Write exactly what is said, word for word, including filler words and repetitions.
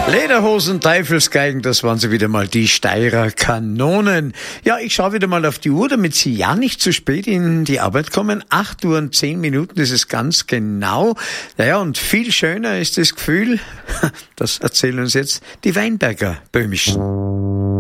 Lederhosen, Teufelsgeigen, das waren sie wieder mal, die Steirer Kanonen. Ja, ich schaue wieder mal auf die Uhr, damit Sie ja nicht zu spät in die Arbeit kommen. Acht Uhr und zehn Minuten ist es ganz genau. Naja, und viel schöner ist das Gefühl, das erzählen uns jetzt die Weinberger Böhmischen.